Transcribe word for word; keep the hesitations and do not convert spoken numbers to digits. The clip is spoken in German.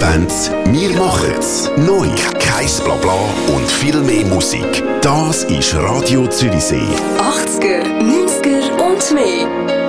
Bands, wir machen's. Neu, kein Blabla und viel mehr Musik. Das ist Radio Zürichsee. achtziger, neunziger und mehr.